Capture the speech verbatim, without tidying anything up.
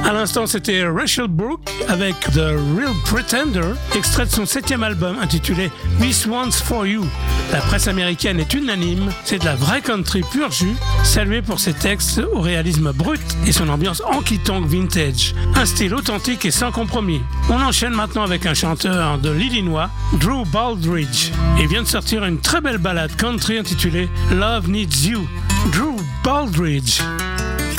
À l'instant, c'était Rachel Brooke avec The Real Pretender, extrait de son septième album intitulé This One's For You. La presse américaine est unanime, c'est de la vraie country pur jus, saluée pour ses textes au réalisme brut et son ambiance honky-tonk vintage. Un style authentique et sans compromis. On enchaîne maintenant avec un chanteur de l'Illinois, Drew Baldridge. Il vient de sortir une très belle ballade country intitulée Love Needs You. Drew Baldridge.